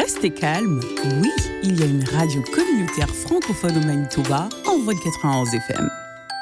restez calme. Oui, il y a une radio communautaire francophone au Manitoba, en voie de 91 FM.